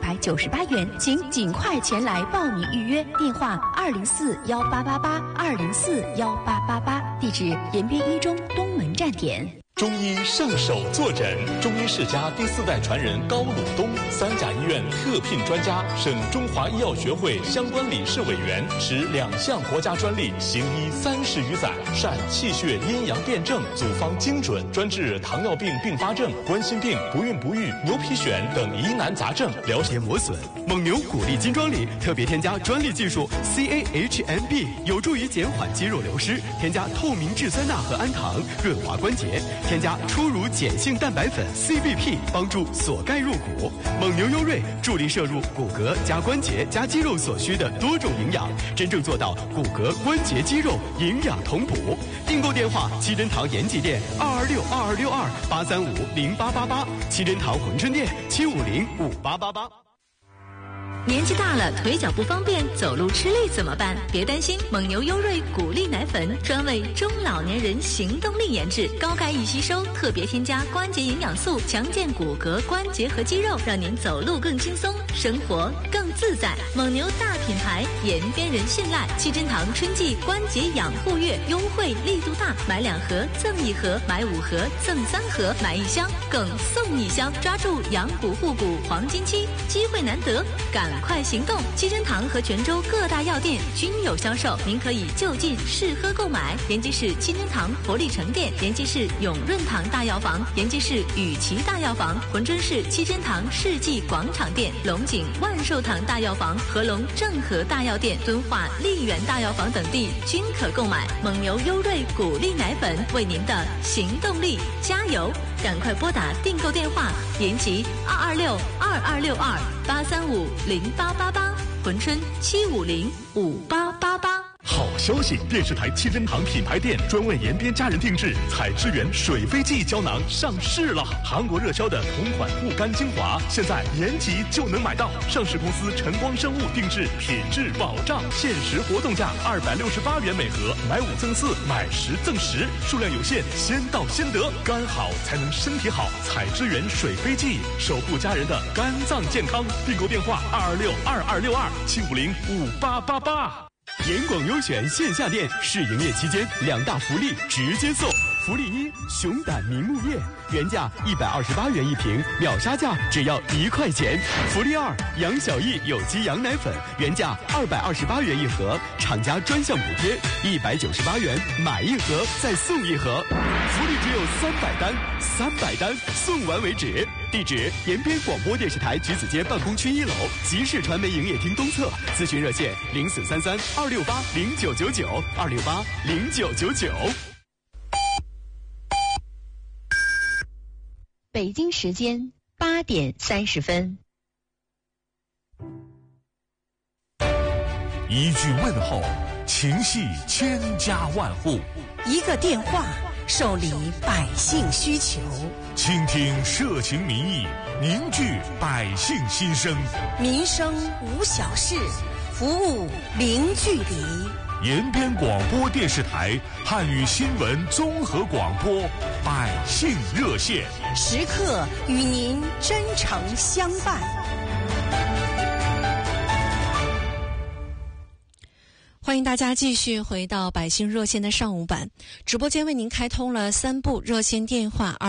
198元，请尽快前来报名预约。电话204-1888，204-1888，地址延边一中东门站点。 中医上手坐诊，中医世家第4代传人高鲁东，3甲医院特聘专家，省中华医药学会相关理事委员，持2项国家专利，行医30余载，善气血阴阳辩证，组方精准，专治糖尿病并发症、冠心病、不孕不育、牛皮癣等疑难杂症， 了解磨损。蒙牛骨力金装里特别添加专利技术 CAHMB， 有助于减缓肌肉流失，添加透明质酸钠和氨糖，润滑关节。添加初乳碱性蛋白粉 CBP， 帮助锁钙入骨。蒙牛优瑞助力摄入骨骼加关节加肌肉所需的多种营养，真正做到骨骼关节肌肉营养同补。订购电话：七珍堂延吉店226-2262-835-0888，七珍堂珲春店750-5888。 年纪大了，腿脚不方便，走路吃力怎么办？别担心，蒙牛优瑞骨力奶粉专为中老年人行动力研制，高钙易吸收，特别添加关节营养素，强健骨骼、关节和肌肉，让您走路更轻松，生活更自在。蒙牛大品牌，延边人信赖。七珍堂春季关节养护月优惠力度大，买2盒赠1盒，买5盒赠3盒，买1箱更送1箱，抓住养骨护骨黄金期，机会难得，赶快行动！七珍堂和泉州各大药店均有销售，您可以就近试喝购买。延吉市七珍堂活力城店、延吉市永润堂大药房、延吉市雨琦大药房、珲春市七珍堂世纪广场店、龙井万寿堂大药房、合龙正和大药店、敦化丽园大药房等地均可购买。蒙牛优瑞骨力奶粉，为您的行动力加油！赶快拨打订购电话：延吉226-2262-835-0888，珲春750-5888。 好消息！电视台七珍堂品牌店专为延边家人定制采之源水飞记胶囊上市了。韩国热销的同款护肝精华，现在延吉就能买到。上市公司晨光生物定制，品质保障，限时活动价268元每盒，买5赠4，买10赠10，数量有限，先到先得。肝好才能身体好，采之源水飞记，守护家人的肝脏健康。订购电话226-2262-750-5888。 延广优选线下店试营业期间2大福利直接送。福利1：熊胆明目叶，原价128元一瓶，秒杀价只要1块钱。福利2：杨小艺有机羊奶粉，原价228元一盒，厂家专项补贴198元，买1盒再送1盒。福利只有300单送完为止。地址：延边广播电视台橘子街办公区1楼，集市传媒营业厅东侧。咨询热线：0433-268-0999，268-0999。 北京时间8点30分。 一句问候，情系千家万户； 一个电话，受理百姓需求。 倾听社情民意，凝聚百姓心声。 民生无小事，服务零距离。 延边广播电视台汉语新闻综合广播百姓热线， 时刻与您真诚相伴。 欢迎大家继续回到百姓热线的上午版直播间，为您开通了3部热线电话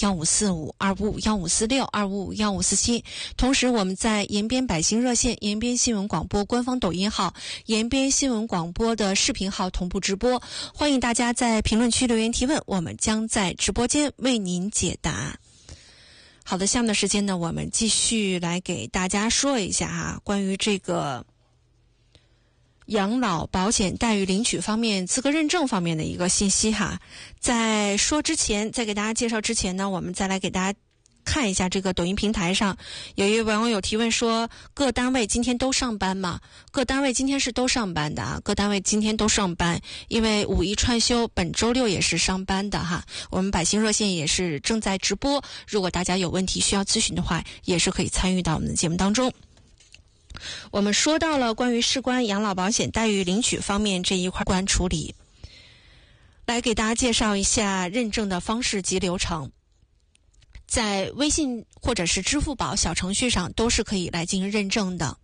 ：255-1545、255-1546、255-1547。同时，我们在延边百姓热线、延边新闻广播官方抖音号、延边新闻广播的视频号同步直播。欢迎大家在评论区留言提问，我们将在直播间为您解答。好的，下面的时间呢，我们继续来给大家说一下关于这个养老保险待遇领取方面资格认证方面的一个信息在说之前，在给大家介绍之前呢，我们再来给大家看一下这个抖音平台上有一位网友提问说，各单位今天都上班吗？各单位今天是都上班的各单位今天都上班，因为5一串休，本周6也是上班的我们百姓热线也是正在直播，如果大家有问题需要咨询的话，也是可以参与到我们的节目当中。我们说到了关于事关养老保险待遇领取方面这一块关处理，来给大家介绍一下认证的方式及流程。 在微信或者是支付宝小程序上都是可以来进行认证的。